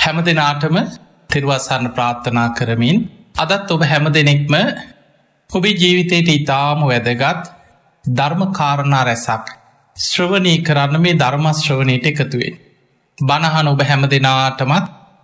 හැම දෙනාටම තෙරුවසන්න ප්‍රාර්ථනා කරමින් අදත් ඔබ හැම දෙනෙක්ම ඔබේ ජීවිතයට ඉතාම වැදගත් ධර්ම කාරණා රැසක් ශ්‍රවණය කරන්න මේ ධර්ම ශ්‍රවණයට එකතුවේ. බණහන ඔබ හැම දෙනාටමත්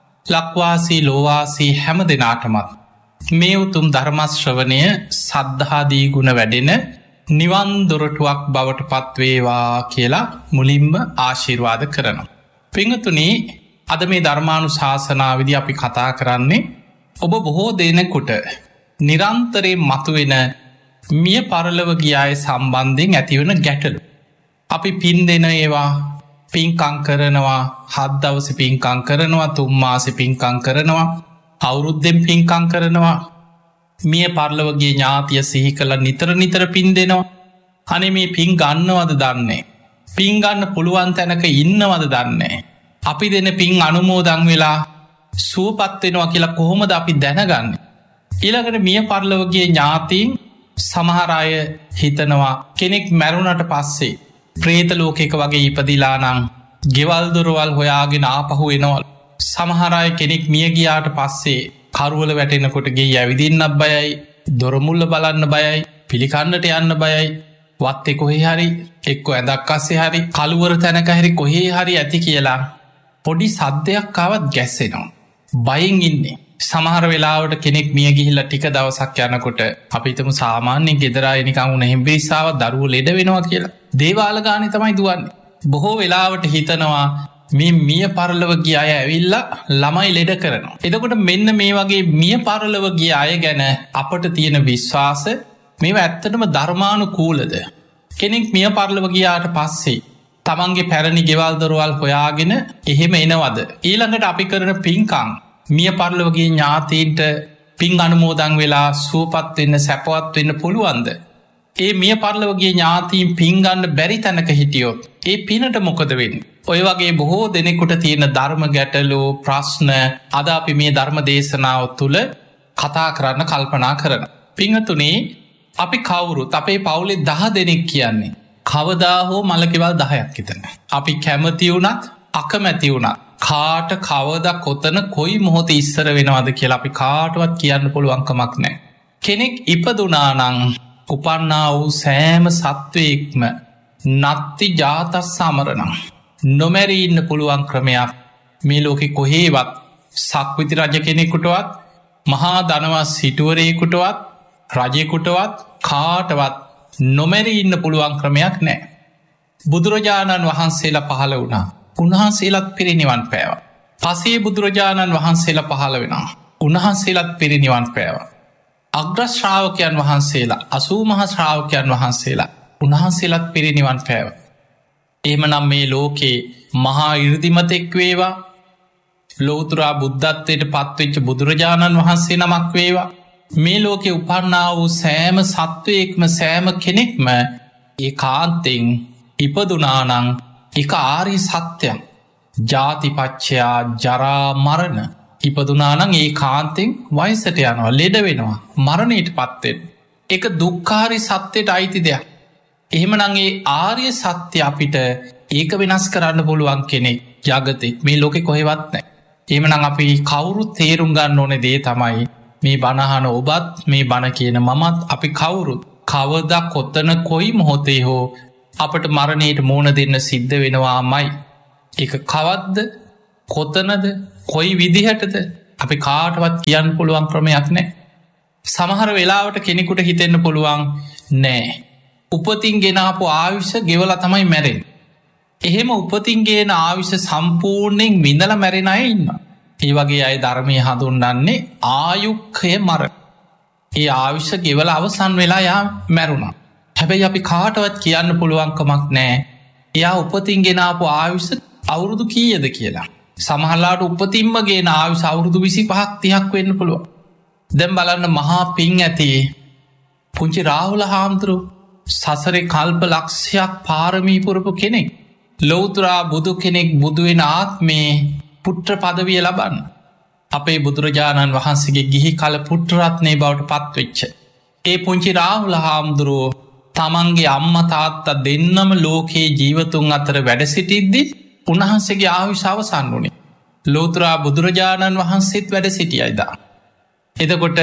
ලක්වාසී ලෝවාසී හැම දෙනාටමත් මේ උතුම් ධර්මශ්‍රවණය සද්ධාදී ගුණ වැඩෙන නිවන් දොරටුවක් බවට පත්වේවා කියලා මුලින්ම ආශිර්වාද කරනවා. පිංහතුනි අද මේ ධර්මානු ශාසනාවිදි අපි කතා කරන්නේ ඔබ බොහෝ දෙනෙකුට නිරන්තරයෙන් මතුවෙන මිය පරලොව ගියාය සම්බන්ධයෙන් ඇතිවන ගැටලු. අපි පින් දෙන ඒවා පින්කං කරනවා, හත්දවස පින්කං කරනවා, තුම්මාස පින්කං කරනවා, අවුරුද්දෙන් පින්කං කරනවා, මිය පරලොවගේ ඥාතිය සිහි කළ නිතර නිතර පින් දෙනවා. අනේ මේ පින් ගන්නවද දන්නේ, පින් ගන්න පුළුවන් තැනක ඉන්නවද දන්නේ, අපි දෙන පින් අනුමෝදන් වෙලා සුවපත්වෙනවා කියලා කොහොමද අපි දැනගන්න. ඊළඟට මිය පරලොවගේ ඥාතීන් සමහරය හිතනවා කෙනෙක් මැරුණට පස්සේ ප්‍රේත ලෝකෙක වගේ ඉපදිලානං ගෙවල් දොරවල් හොයාගෙන ආපහු එනවල්. සමහරය කෙනෙක් මිය ගියාට පස්සේ කරුවල වැටෙනකොටගේ ඇවිදින්නක් බයයි, දොරමුල්ල බලන්න බයයි, පිළිකන්නට යන්න බයයි, වත්තෙ කොහේ හරි එක්කො ඇදක් අස්සේ හරි කළුවර තැනක හැරි කොහේ හරි ඇති කියලා පොඩි සද්දයක් කාවත් ගැස්සෙනවා, බයින් ඉන්නේ. සමහර වෙලාවට කෙනෙක් මිය ගිහිල්ල ටික දවසක් යනකොට අපිතම සාමාන්‍ය ගෙදරා නිකං උන හෙම්බිරිස්සාාව දරුව ලෙඩ වෙනවා කියලා දේවාල ගානය තමයි දුවන්නේ. බොහෝ වෙලාවට හිතනවා මේ මිය පරලව ගිය අය ඇවිල්ලා ළමයි ලෙඩ කරනවා. එතකොට මෙන්න මේ වගේ මිය පරලව ගිය අය ගැන අපට තියෙන විශ්වාස මේ ඇත්තටම ධර්මානු කූලද. කෙනෙක් මිය පරලව ගියාට පස්සේ තමන්ගේ පැරණි ගෙවල් දොරවල් හොයාගෙන එහෙම එනවද. ඊළඟට අපි කරන පින්කං මිය පරලවගේ ඥාතීන්ට පින් අනුමෝදන් වෙලා සුවපත් වෙන්න සැපවත් වෙන්න පුළුවන්ද. ඒ මිය පරලවගේ ඥාතීන් පින්ගන්න බැරි තැනක හිටියොත් ඒ පිනට මොකද වෙන්න. ඔය වගේ බොහෝ දෙනෙකුට තියෙන ධර්ම ගැටලෝ ප්‍රශ්න අද අපි මේ ධර්ම දේශනාව තුළ කතා කරන්න කල්පනා කරන. පිංහතුනේ අපි කවුරුත් අපේ පවුලේ 10 දෙනෙක් කියන්නේ කවදා හෝ මලකෙවල් 10ක් හිතන. අපි කැමති වුණත් අකමැති වුණත් කාට කවද කොතන කොයි මොහොත ඉස්සර වෙනවාද කියලා අපි කාටවත් කියන්න පුළුවන්කමක් නෑ. කෙනෙක් ඉපදුනානං උපන්නා වූ සෑම සත්වයෙක්ම නත්ති ජාතස් සමරණං නොමැරී ඉන්න පුළුවන් ක්‍රමයක් මේ ලෝකෙ කොහේවත් සක්විති රජ කෙනෙකුටවත් මහා ධනවත් සිටුවරයෙකුටවත් රජෙකුටවත් කාටවත් නොමැරී ඉන්න පුළුවන් ක්‍රමයක් නෑ. බුදුරජාණන් වහන්සේලා පහළ වුණා, උන්වහන්සේලත් පිරිනිවන් පෑවා. පසේ බුදුරජාණන් වහන්සේලා පහළ වෙනවා, උන්වහන්සේලත් පිරිනිවන් පෑවා. අග්‍රශ්‍රාවකයන් වහන්සේලා 80 මහා ශ්‍රාවකයන් වහන්සේලා උන්වහන්සේලත් පිරිනිවන් පෑවා. එහෙමනම් මේ ලෝකේ මහා 이르දිමතෙක් වේවා, ලෝතුරා බුද්ධත්වයට පත්වෙච්ච බුදුරජාණන් වහන්සේ නමක් වේවා, මේ ලෝකෙ උපන්නා වූ සෑම සත්වයෙක්ම සෑම කෙනෙක්ම ඒ කාන්තෙන් ඉපදුනානං එක ආරි සත්‍යයක් ජාතිපච්චයා ජරා මරණ ඉපදුනානං ඒ කාන්තෙන් වයසට යනවා, ලෙඩ වෙනවා, මරණයට පත්වෙන් එක දුක්කාරි සත්‍යයට අයිති දෙයක්. එහෙමනගේ ආර්ය සත්‍ය අපිට ඒක වෙනස් කරන්න පුළුවන් කෙනෙක් ජගතෙක් මේ ලෝකෙ කොහෙවත් නෑ. එහෙමනම් අපි කවුරුත් තේරුම් ගන්න ඕනේ දේ තමයි මේ බණහන ඔබත් මේ බණ කියන මමත් අපි කවුරුත් කවදා කොතන කොයි මොහොතේ හෝ අපට මරණයට මෝන දෙන්න සිද්ධ වෙනවාමයි. එක කවද්ද කොතනද කොයි විදිහටද අපි කාටවත් කියන්න පුළුවන් ක්‍රමයක් නෑ. සමහර වෙලාවට කෙනෙකුට හිතෙන්න පුළුවන් නෑ උපතින් ගෙනාපු ආයුෂ ගෙවල තමයි මැරෙන්. එහෙම උපතින් ගෙන ආවිෂ සම්පූර්ණයෙන් විඳල මැරෙන අය ඉන්න. ඒ වගේ අය ධර්මය හඳුන්න්නේ ආයුක්කය මර. ඒ ආවිශ්‍ය ගෙවල අවසන් වෙලා යා මැරුණා. හැබැයි අපි කාටවත් කියන්න පුළුවන්කමක් නෑ එයා උපතින් ගෙනාපු ආවිශ්‍ය අවුරුදු කීයද කියලා. සමහලාට උපතින්ම ගෙන ආවිශ අවුරුදු 25ක් 30ක් වෙන්න පුළුවන්. දැන් බලන්න මහා පින් ඇති පුංචි රාහුල හාමුදුරු සසරේ කල්ප ලක්ෂයක් පාරමී පුරපු කෙනෙක්. ලෞතුරා බුදු කෙනෙක් බුදුවෙන ආත්මේ පුට්‍ර පදවිය ලබන්න. අපේ බුදුරජාණන් වහන්සේගේ ගිහි කල පුට්‍රරත්නය බවට පත්වෙච්ච. ඒ පුංචි රාහුල හාමුදුරුවෝ තමන්ගේ අම්ම තාත්තා දෙන්නම ලෝකයේ ජීවතුන් අතර වැඩ සිටිද්දි උන්වහන්සේගේ ආයුෂ අවසන් වුණේ. ලෝතුරා බුදුරජාණන් වහන්සේත් වැඩ සිටියයිදා. එතකොට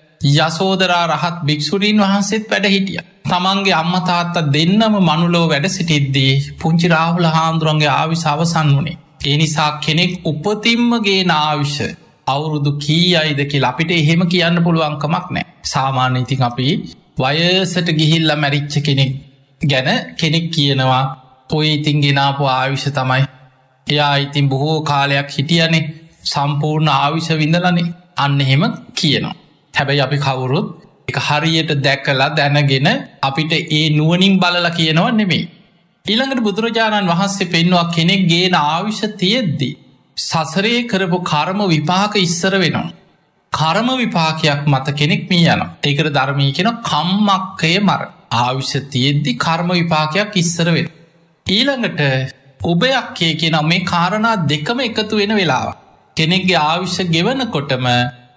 යසෝදරා රහත් භික්ෂුරීන් වහන්සේත් වැඩ හිටිය. තමන්ගේ අම්මතාත්ත දෙන්නම මනුලෝ වැඩ සිටිද්දී පුංචි රාහුල හාමුදුරන්ගේ ආවිශ අවසන් වනේ. ඒ නිසා කෙනෙක් උපතිම්මගේ නාවිෂ අවුරුදු කී අයිද කියලා අපිට එහෙම කියන්න පුළුවන්කමක් නෑ. සාමාන්‍ය ඉතින් අපි වයසට ගිහිල්ල මැරිච්ච කෙනෙක් ගැන කෙනෙක් කියනවා ඔය ඉතින් ගෙනාපු ආවිෂ තමයි. එයා ඉතින් බොහෝ කාලයක් හිටියනේ සම්පූර්ණ ආවිෂ විඳලනේ අන්න එහෙම කියනවා. හැබැයි අපි කවුරුත් එක හරියට දැකලා දැනගෙන අපිට ඒ නුවනින් බලලා කියනවා නෙමේ. ඊළඟට බුදුරජාණන් වහන්සේ පෙන්වා කෙනෙක් ගේන ආවිෂ තියෙද්දි. සසරේ කරපු කර්ම විපාක ඉස්සර වෙනවා. කර්ම විපාකයක් මත කෙනෙක් මී යන. ඒකට ධර්මී කියෙන කම්මක්කය මර ආවිෂ තියෙද්දි කර්ම විපාකයක් ඉස්සර වෙන. ඊළඟට ඔබයක්කේ කියෙන මේ කාරණා දෙකම එකතු වෙන වෙලාව. කෙනෙක්ගේ ආවිෂ ගෙවනකොටම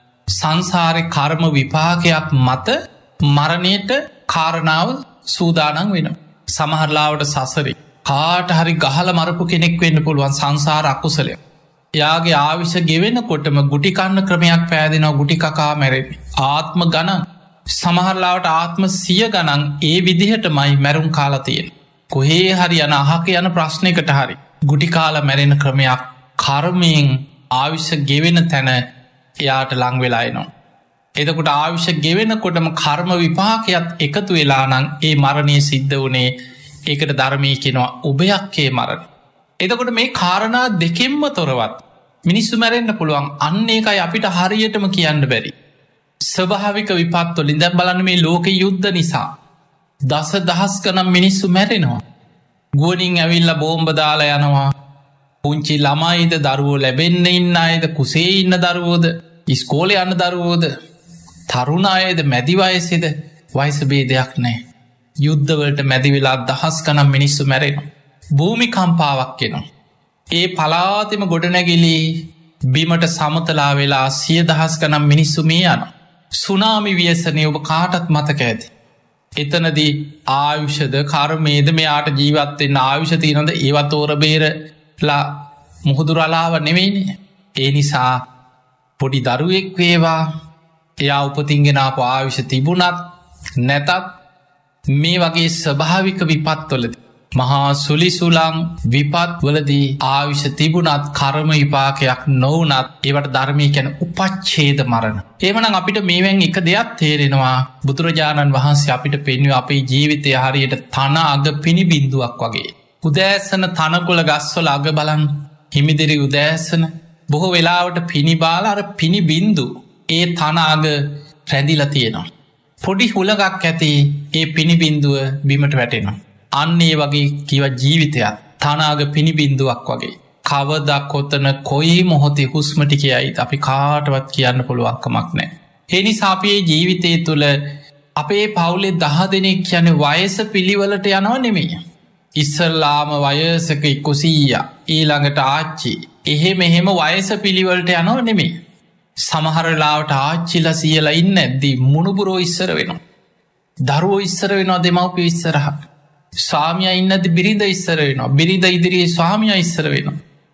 සංසාරය කර්ම විපාකයක් මත මරණයට කාරණාව සූදානන් වෙන. සමහරලාවට සසරි කාට හරි ගහල මරපු කෙනෙක් වෙන්න පුළුවන් සංසාර අකුසලය. යාගේ ආවිෂ ගෙවෙන කොටම ගුටිකන්න ක්‍රමයක් පෑදෙනවා ගුටිකකා මැරෙන. ආත්ම ගණන් සමහරලාවට ආත්ම සිය ගණන් ඒ විදිහට මයි මැරුම් කාලතියෙන්. කොහේ හරි යන අහක යන ප්‍රශ්නයකට හරි. ගුටිකාල මැරෙන ක්‍රමයක් කර්මයෙන් ආවිෂ ගෙවෙන තැන එයාට ලංවෙලායනවා. එතකොට ආවිෂ ගෙවෙනකොටම කර්ම විපාකයක් එකතු වෙලා නං ඒ මරණය සිද්ධ වනේ ඒකට ධර්මී කෙනවා උබයක්කේ මරණ. එතකොට මේ කාරණා දෙකෙන්ම තොරවත් මිනිස්සු මැරෙන්න්න පුළුවන් අන්න ඒකයි අපිට හරියටම කියන්න බැරි. ස්වභාවික විපත්වලින් දැම් බලන්න මේ ලෝක යුද්ධ නිසා. දස දහස් කනම් මිනිස්සු මැරෙනවා. ගුවනින් ඇවිල්ල බෝම්බ දාලා යනවා. පුංචි ළමයිද දරුවෝ ලැබෙන්න ඉන්න අයද කුසේ ඉන්න දරුවෝද ඉස්කෝල යන්න දරුවෝද තරුණ අයද මැදිවයසෙද වයිසබේ දෙයක් නෑ. යුද්ධවලට මැදිවෙලා දහස් කනම් මිනිස්සු මැරෙනවා. භූමි කම්පාවක් කෙනවා. ඒ පලාතිම ගොඩනැගිලි බිමට සමතලා වෙලා සිය දහස් කනම් මිනිස්සු මේ යන. සුනාමි වියසනය ඔබ කාටත් මතක ඇති. එතනදී ආයුෂද කර්මේද මෙයාට ජීවත්වෙන්න ආයුෂති නොද ඒවත් ඕරබේරලා මුහුදුරලාව නෙවෙයිනේ. ඒ නිසා පොඩි දරුවෙක් වේවා එයා උපතින්ගෙනාපු ආයුෂ තිබුණත් නැතත් මේ වගේ ස්වභාවික විපත්වලද. මහා සුලිසුලං විපත් වලදී ආවිෂ තිබුණත් කර්ම විපාකයක් නොවනත් ඒවට ධර්මය කැන උපච්චේද මරණ. ඒමනම් අපිට මේවැන් එක දෙයක් තේරෙනවා බුදුරජාණන් වහන්සේ අපිට පෙන්ව අපේ ජීවිතය හරියට තන අග පිණි බින්දුවක් වගේ. උදෑසන තනකොළ ගස්වල අග බලන් හිමිදිරි උදෑසන බොහෝ වෙලාවට පිණිබාල අර පිණි බින්දු ඒ තනාග රැඳිල තියෙනවා. පොඩි හුලගක් ඇති ඒ පිණිබින්දුව බිමට වැටෙනවා. අන්නේ වගේ කිව ජීවිතයක් තනාග පිණිබින්දුවක් වගේ. කවදක් කොත්තන කොයි මොහොතේ හුස්මටිකයයි අපි කාටවත් කියන්න පුළුවන්කමක් නෑ. එනි සාපයේ ජීවිතය තුළ අපේ පවුලේ 10 දෙනෙක් කියන වයස පිළිවලට යනව නෙමෙයි. ඉස්සල්ලාම වයසක 100 ඊළඟට ආච්චි එහෙම වයස පිළිවලට යනව නෙමෙයි. සමහරලාවට ආච්චිලා සියලා ඉන්න ඇද්දී මුණුපුරෝ ඉස්සර වෙනවා. දරුවෝ ඉස්සර වෙනවා දෙමව්පියෝ ඉස්සරහ. ස්වාමියා ඉන්නද බිරිඳ ඉස්සර වෙනවා. බිරිඳ ඉදිරියේ ස්වාමියා ඉස්සර වෙනවා.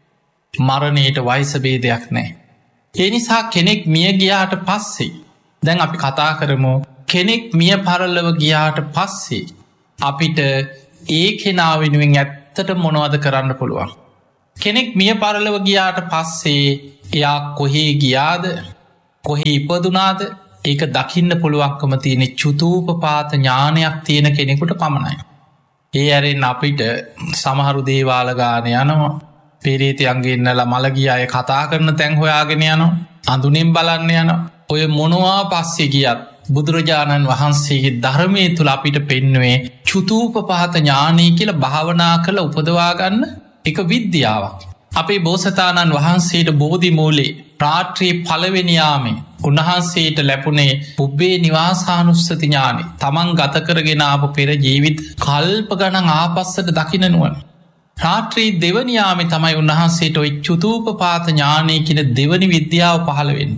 මරණයට වයස ભેදයක් නැහැ. ඒ නිසා කෙනෙක් මිය ගියාට පස්සේ දැන් අපි කතා කරමු කෙනෙක් මිය පරලොව ගියාට පස්සේ අපිට ඒ කෙනා වෙනුවෙන් ඇත්තට මොනවද කරන්න පුළුවන්. කෙනෙක් මිය පරලොව ගියාට පස්සේ එයා කොහේ ගියාද කොහේ ඉපදුනාද ඒක දකින්න පුළුවන්කම තියෙන චුතූපපාත ඥානයක් තියෙන කෙනෙකුට පමණයි. ඒ ඇරෙන් අපිට සමහරු දේවාල ගාන යනවා පෙරේතයන්ගේන්නල මළගිය අය කතා කරන තැන් හොයාගෙන යනවා අඳුනෙන් බලන්න යන ඔය මොනවා පස්සේ ගියත් බුදුරජාණන් වහන්සේගේ ධර්මය තුළ අපිට පෙන්නුවේ චුතූපපහත ඥානී කියල භාවනා කළ උපදවාගන්න එක විද්‍යාවක්. අපේ බෝසතාණන් වහන්සේට බෝධි මූලේ ප්‍රාට්‍රී පලවෙනියාමේ උන්වහන්සේට ලැබුණේ පුබ්බේ නිවාසානුස්සති ඥානෙ තමන් ගත කරගෙන ආපු පෙර ජීවිත කල්ප ගණන් ආපස්සට දකිනනුවන. රාත්‍රී දෙවනියාමෙ තමයි උන්වහන්සේට ඔයි චුතූපපාත ඥානය කියන දෙවනි විද්‍යාව පහළවෙන්න.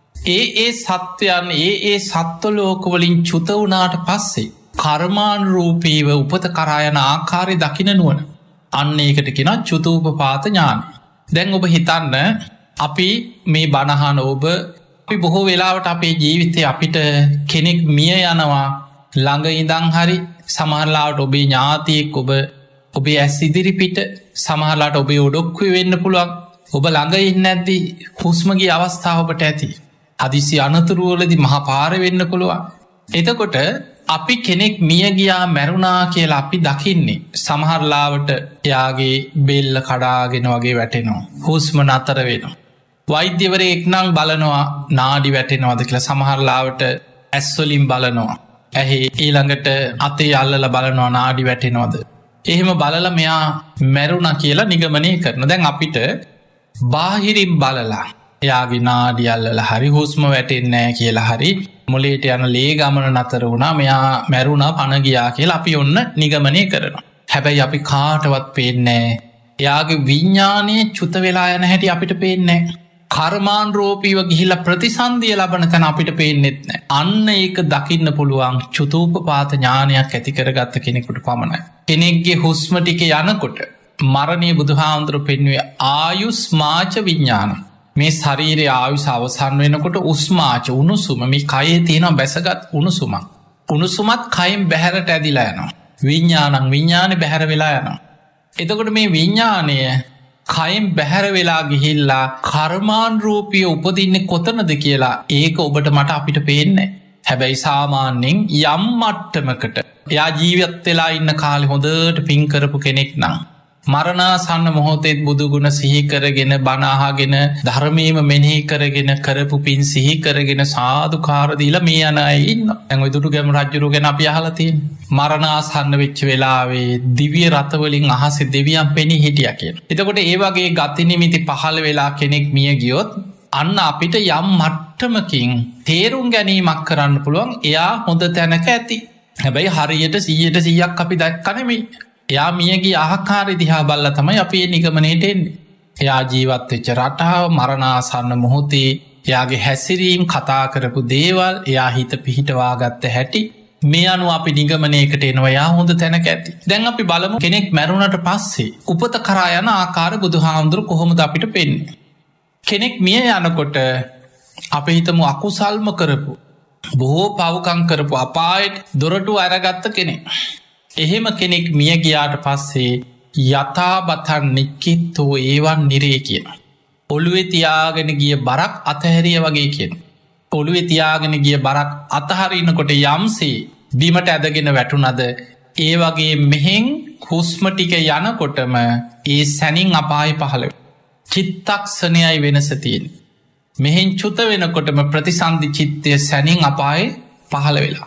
ඒ සත්වයන් ඒ සත්වලෝකවලින් චුත වනාට පස්සේ කර්මාණරූපීව උපත කරායන ආකාරය දකින නුවන. අන්න ඒකට කෙන චුතූපපාත ඥාන. දැන් ඔබ හිතන්න අපි මේ බණහන ඔබ අපි බොහෝ වෙලාවට අපේ ජීවිතය අපිට කෙනෙක් මිය යනවා ළඟ ඉඳං හරි සමහරලාට ඔබේ ඥාතියෙක් ඔබේ ඇස් ඉදිරිපිට සමහරලාට ඔබේ ඔඩොක්කුව වෙන්න පුළුවන් ඔබ ළඟ ඉන්න ඇද්දි හුස්මගේ අවස්ථාවකට ඇති හදිසි අනතුරුවලදි මහපාර වෙන්න පුළුවන් එතකොට අපි කෙනෙක් මිය ගියා මැරුණා කියලා අපි දකින්නේ සමහරලාවට එයාගේ බෙල්ල කඩාගෙන වගේ වැටෙනවා හුස්ම නතර වෙනවා වෛද්‍යවරයෙක් නම් බලනවා නාඩි වැටෙනවාද කියලා සමහරලාවට ඇස්වලින් බලනවා ඇහි ඊළඟට අතේ අල්ලලා බලනවා නාඩි වැටෙනවද එහෙම බලලා මෙයා මැරුණා කියලා නිගමනය කරන දැන් අපිට බාහිරින් බලලා එයාගේ නාඩි අල්ලලා හරි හුස්ම වැටෙන්නේ නැහැ කියලා හරි මොලේට යන ලේ ගමන නතර වුණා මෙයා මැරුණා පණ ගියා කියලා අපි ඔන්න නිගමනය කරනවා හැබැයි අපි කාටවත් පේන්නේ එයාගේ විඤ්ඤාණය චුත වෙලා යන හැටි අපිට පේන්නේ කර්මාන්රෝපීව ගිහිල්ලා ප්‍රතිසන්දිය ලබන තැන අපිට පේන්නෙත් නැහැ. අන්න ඒක දකින්න පුළුවන් චුතූපපාත ඥානයක් ඇති කරගත්ත කෙනෙකුට පමණයි. කෙනෙක්ගේ හුස්ම ටික යනකොට මරණීය බුදුහාමුදුරු පෙන්වුවේ ආයුස්මාච විඥාන. මේ ශරීරයේ ආයුෂ අවසන් වෙනකොට උස්මාච උණුසුම මේ කයේ තියෙන බැසගත් උණුසුමක්. උණුසුමත් කයෙන් බැහැරට ඇදිලා යනවා. විඥානං විඥානේ බැහැර වෙලා යනවා. එතකොට මේ විඥානය කයෙන් බැහැර වෙලා ගිහිල්ලා කර්මාන්රූපිය උපදින්නේ කොතනද කියලා ඒක ඔබට මට අපිට පේන්නේ. හැබැයි සාමාන්‍යයෙන් යම් මට්ටමකට එයා ජීවත් වෙලා ඉන්න කාලේ හොඳට පින් කරපු කෙනෙක් නම් මරණාසන්න මොහොතේත් බුදුගුණ සිහි කරගෙන බණ අහගෙන ධර්මයේම මෙනෙහි කරගෙන කරපු පින් සිහි කරගෙන සාදුකාර දීලා මේ යන අය ඉන්නවා. දැන් ඔය දුටුගැමුණු රජුරු ගැන අපි අහලා තියෙනවා. මරණාසන්න වෙච්ච වෙලාවේ දිව්‍ය රථ වලින් අහසේ දෙවියන් පෙනී හිටියා කියලා. එතකොට ඒ වගේ ගති නිමිති පහළ වෙලා කෙනෙක් මිය ගියොත් අන්න අපිට යම් මට්ටමකින් තේරුම් ගැනීමක් කරන්න පුළුවන් එයා හොඳ තැනක ඇති. හැබැයි හරියට 100% අපි දැක්ක නෙමෙයි. එයා මියගේ ආකාරය දිහා බලලා තමයි අපි මේ නිගමනයට එන්නේ. එයා ජීවත් වෙච්ච රටාව මරණාසන්න මොහොතේ එයාගේ හැසිරීම් කතා කරපු දේවල් එයා හිත පිහිටවා ගත්ත හැටි මේ අනුව අපි නිගමනයකට එනවා එයා හොඳ තැනක ඇති. දැන් අපි බලමු කෙනෙක් මැරුණට පස්සේ උපත කරා යන ආකාර බුදුහාමුදුරු කොහොමද අපිට පෙන්වන්නේ. කෙනෙක් මිය යනකොට අපි හිතමු අකුසල්ම කරපු බොහෝ පව්කම් කරපු අපායට දොරටු අරගත්ත කෙනෙක්. එහෙම කෙනෙක් මිය ගියාට පස්සේ යථාබතන් නික්කිත්තෝ ඒවන් නිරේ කියන. ඔළුවේ තියාගෙන ගිය බරක් අතහැරිය වගේ කියන. ඔළුවේ තියාගෙන ගිය බරක් අතහරිනකොට යම්සේ බිමට ඇදගෙන වැටුනද ඒ වගේ මෙහෙන් හුස්ම ටික යනකොටම ඒ සැනින් අපාය පහළ චිත්තක්ෂණයයි වෙනස තියෙන්නේ. මෙහෙන් චුත වෙනකොටම ප්‍රතිසන්දි චිත්තය සැනින් අපාය පහළ වෙලා.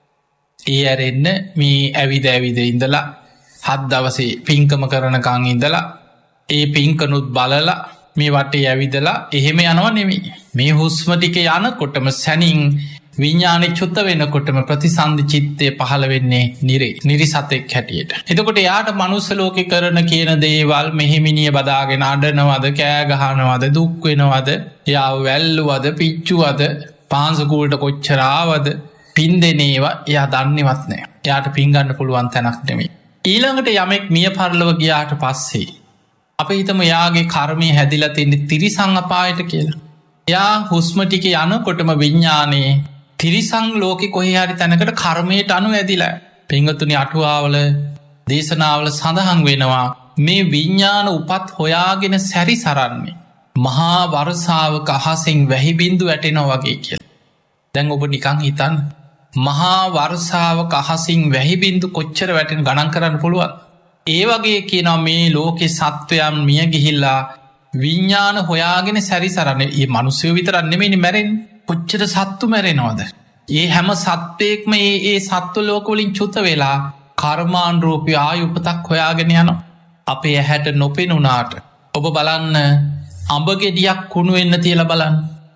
ඒ ඇරෙන්න මේ ඇවිද ඉඳලා 7 දවසේ පින්කම කරනකං ඉඳලා ඒ පින්කනුත් බලලා මේ වටේ ඇවිදලා එහෙම යනවා නෙමෙයි. මේ හුස්ම ටික යනකොටම සැනින් විඥානෙ චුත වෙනකොටම ප්‍රතිසන්දි චිත්තය පහළ වෙන්නේ නිරිසතෙක් හැටියට. එතකොට එයාට මනුස්ස ලෝකේ කරන කියන දේවල් මෙහෙමිනිය බදාගෙන අඬනවද කෑ ගහනවද දුක් වෙනවද එයාව වැල්ලුවද පිච්චුවද පාංශකූලට කොච්චර ආවද පින් දෙන ඒවා එයා දන්නේවත් නැහැ. එයාට පින් ගන්න පුළුවන් තැනක් නෙමෙයි. ඊළඟට යමෙක් මිය පරලොව ගියාට පස්සේ අපි හිතමු එයාගේ කර්මය හැදිලා තියෙන්නේ තිරිසන් අපායට කියලා. එයා හුස්ම ටික යනකොටම විඥානේ තිරිසන් ලෝකේ කොහේ හරි තැනකට කර්මයට අනුව ඇදිලා. පින්වතුනි අටුවාවල දේශනාවල සඳහන් වෙනවා මේ විඥාන උපත් හොයාගෙන සැරිසරන්නේ මහා වර්ෂාවක අහසින් වැහි බින්දු වැටෙනවා වගේ කියලා. දැන් ඔබ නිකන් හිතන්න මහා වර්ෂාවක අහසින් වැහි බින්දු කොච්චර වැටෙන ගණන් කරන්න පුළුවන්. ඒ වගේ කියනවා මේ ලෝකේ සත්වයන් මිය ගිහිල්ලා විඥාන හොයාගෙන සැරිසරන්නේ. මේ මිනිස්සු විතරක් නෙමෙයි මැරෙන්නේ. කොච්චර සත්තු මැරෙනවද? ඒ හැම සත්වයක්ම ඒ සත්ව ලෝක වලින් චුත වෙලා කර්මානුරූපී ආයුපතක් හොයාගෙන යනවා. අපේ ඇහැට නොපෙනුනාට ඔබ බලන්න අඹ ගෙඩියක් කුණු වෙන්න තියලා බලන්න.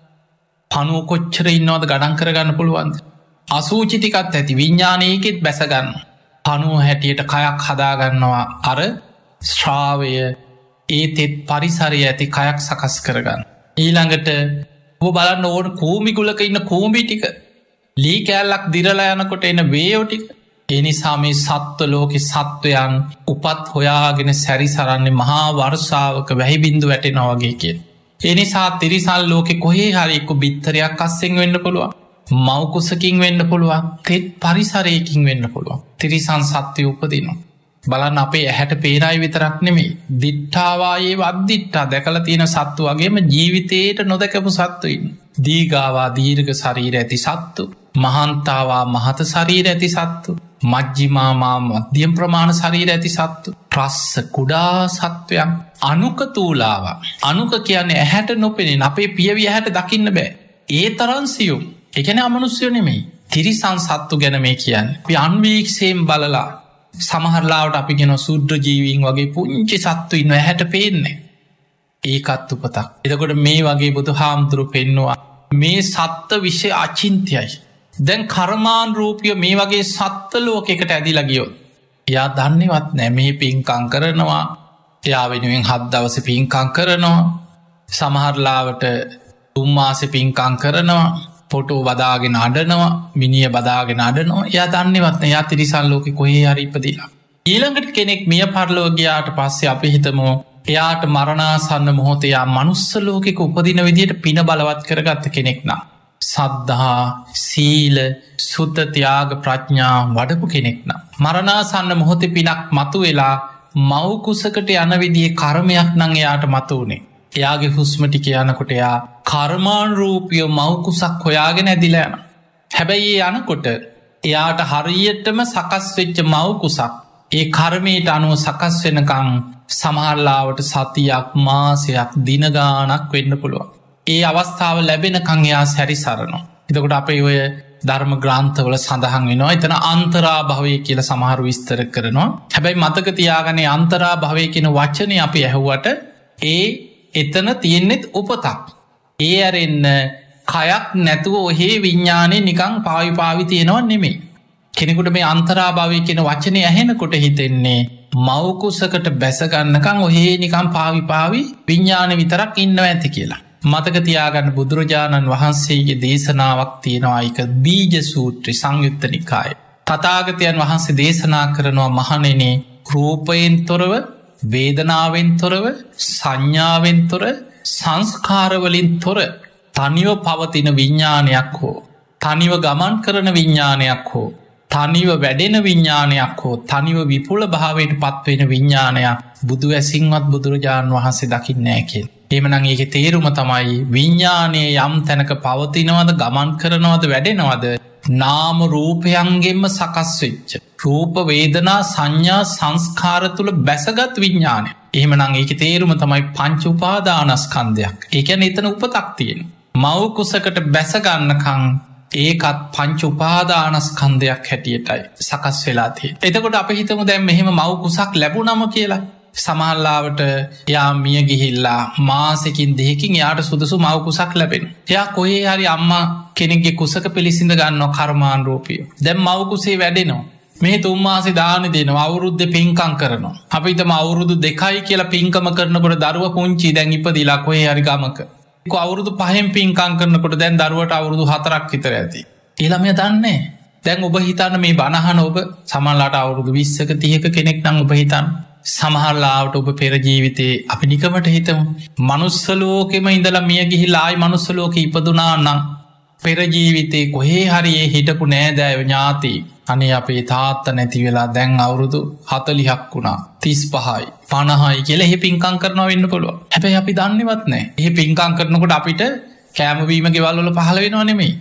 පණුව කොච්චර ඉන්නවද ගණන් කරගන්න පුළුවන්ද? අසූචි ටිකක් ඇති විඥානයේකෙත් බැස ගන්න. පණුව හැටියට කයක් හදා ගන්නවා අර ශ්‍රාවය ඒ තෙත් පරිසරය ඇති කයක් සකස් කරගන්න. ඊළඟට ඔබ බලන්න ඕන කූඹිගුලක ඉන්න කූඹි ටික ලී කෑල්ලක් දිරලා යනකොට එන වේයෝ ටික. ඒ නිසා මේ සත්ව ලෝකේ සත්වයන් උපත් හොයාගෙන සැරිසරන්නේ මහා වර්ෂාවක වැහි බින්දු වැටෙනවා වගේ කියන. එනිසා තිරිසල් ලෝකෙ කොහේ හරික්කු බිත්තරයක් අස්සෙන් වෙන්න පුළුවන් මවකුසකින් වෙන්න පුළුවන් තෙත් පරිසරයකින් වෙන්න පුළුවන් තිරිසන් සත්‍යය උපදිනවා බලන්න අපේ ඇහැට පේනයි විතරක් නෙමේ දිට්ඨාවායේ අද්දිට්ඨා දැකල තියෙන සත්තු වගේම ජීවිතයට නොදැකපු සත්තුයින් දීගාවා දීර්ඝ ශරීර ඇති සත්තු මහන්තාවා මහත ශරීර ඇති සත්තු මජ්ජිමාමා මධ්‍යම් ප්‍රමාණ ශරීර ඇති සත්තු ප්‍රස්ස කුඩා සත්වයන් අනුක තූලාවා අනුක කියන්නේ ඇහැට නොපෙනෙන අපේ පියවි ඇහැට දකින්න බෑ ඒ තරන්සියුම් එකන අමනුස්්‍යය නෙමෙයි තිරිසන් සත්තු ගැන මේ කියන්න අන්වීක්ෂයෙන් බලලා සමහරලාවට අපි ගෙන සුද්‍ර ජීවීන් වගේ පුංචි සත්තු ඉන්න හැට පේන්නේ ඒකත් උපතක් එතකොට මේ වගේ බුදු හාමුදුරු පෙන්නවා මේ සත්ත විෂය අචින්තයයි දැන් කර්මාන් රූපිය මේ වගේ සත්ත ලෝකෙකට ඇදිලා ගියොත් එයා දන්නේවත් නෑ මේ පින්කං කරනවා එයා වෙනුවෙන් හත් දවස පින්කං කරනවා සමහරලාවට තුම්මාස පින්කං කරනවා පොටෝ බදාගෙන අඩනවා මිනිිය බදාගෙන අඩනවා එයා දන්නේවත්න යා තිරිසල් ලෝක කොහේ හරි ඉපදිලා ඊළඟට කෙනෙක් මිය පරලෝගයාට පස්සේ අපි හිතමෝ එයාට මරණාසන්න මොහොතයා මනුස්ස ලෝකෙක උපදින විදියට පින බලවත් කරගත්ත කෙනෙක් නම් සද්ධහා සීල සුද්ධ ත්‍යාග ප්‍රඥා වඩපු කෙනෙක් නම් මරණාසන්න මොහොතේ පිනක් මතු වෙලා මවකුසකට යන විදිේ කර්මයක් නං එයාට මතු වනේ එයාගේ හුස්මටි කියනකොට එයා කර්මාන් රූපියෝ මවකුසක් හොයාගෙන ඇදිලා යන හැබැයි ඒ යනකොට එයාට හරියටම සකස් වෙච්ච මවකුසක් ඒ කර්මයට අනුව සකස් වෙනකං සමහරලාවට සතියක් මාසයක් දිනගානක් වෙන්න පුළුවන් ඒ අවස්ථාව ලැබෙනකං එයා සැරි සරනවා එතකොට අපේ ඔය ධර්ම ග්‍රන්ථවල සඳහන් වෙනවා එතන අන්තරා භවය කියල සමහරු විස්තර කරනවා හැබැයි මතක තියාගනේ අන්තරා භවය කියන වචනය අපි ඇහුවට ඒ එතන තියෙන්නෙත් උපතක් ඒ අරෙන්න කයක් නැතුව ඔහේ විඤ්ඥානය නිකං පාවිපාවි තියෙනවා නෙමෙයි කෙනෙකුට මේ අන්තරාභාවය කියෙන වචනය ඇහෙනකොට හිතෙන්නේ මවකුසකට බැසගන්නකං ඔහේ නිකම් පාවිපාවි විඤ්ඥාන විතරක් ඉන්න ඇති කියලා මතක තියාගන්න බුදුරජාණන් වහන්සේගේ දේශනාවක් තියෙනවායික බීජ සූත්‍රි සංයුත්තනිකාය තතාගතයන් වහන්සේ දේශනා කරනවා මහනෙනේ රූපයෙන් තොරව වේදනාවෙන් තොරව සංඥාවෙන් තොර සංස්කාරවලින් තොර තනිව පවතින විඤ්ඥානයක් හෝ තනිව ගමන් කරන විඤ්ඥානයක් හෝ තනිව වැඩෙන විඤ්ඥානයක් හෝ තනිව විපුල භාවයට පත්වෙන විඤ්ඥානයක් බුදු ඇසින්වත් බුදුරජාණන් වහන්සේ දකින්නෑ කියෙන එමනං ඒක තේරුම තමයි විඤ්ඥානය යම් තැනක පවතිනවද ගමන් කරනවද වැඩෙනවද නාම රූපයන්ගෙන්ම සකස් වෙච්ච රූප වේදනා සංඥා සංස්කාර තුළ බැසගත් විඤ්ඥානය එහෙමනං ඒක තේරුම තමයි පංච උපාදානස්කන්ධයක් ඒකැන එතන උපතක් තියෙන මවකුසකට බැසගන්නකං ඒකත් පංච උපාදානස්කන්ධයක් හැටියටයි සකස් වෙලාතිය එතකොට අප හිතමු දැම් මෙහෙම මවකුසක් ලැබුණම කියලා සමහල්ලාවට යා මිය ගිහිල්ලා මාසකින් දෙකින් යාට සුදුසු මවකුසක් ලැබෙන එයා කොහේ හරි අම්මා කෙනෙගේ කුසක පිළිසිඳ ගන්න කර්මාන් රූපිය දැම් මවකුසේ වැඩෙනවා මේ තුම්මාසේ දාන දෙනවා අවුරුද්ධ පින්කං කරනවා අපිතම අවුරුදු දෙකයි කියලා පින්කම කරනකොට දරුව පුංචි දැන් ඉපදිලා කොහේ හරි ගමක අවුරුදු පහෙන් පින්කං කරනකොට දැන් දරුවට අවුරුදු 4ක් විතර ඇති ඊළමය දන්නේ දැන් ඔබ හිතන්න මේ බණහන ඔබ සමහරලාට අවුරුදු 20ක 30ක කෙනෙක් නම් ඔබ හිතන්න සමහරලාවට ඔබ පෙර ජීවිතේ අපි නිකමට හිතමු මනුස්ස ලෝකෙම ඉඳලා මිය ගිහිල්ලා ආයි මනුස්ස ලෝකෙ ඉපදුනා නම් පෙර ජීවිතේ කොහේ හරි ඒ හිටපු නෑදෑයෝ ඥාති අනේ අපේ තාත්තා නැති වෙලා දැන් අවුරුදු 40ක් වුණා 35යි 50යි කියලා එහෙ පින්කම් කරනවා වෙන්න පුළුවන් හැබැයි අපි දන්නේවත් නැහැ එහෙ පින්කම් කරනකොට අපිට කෑම බීම ගෙවල් වල පහළ වෙනව නෙමෙයි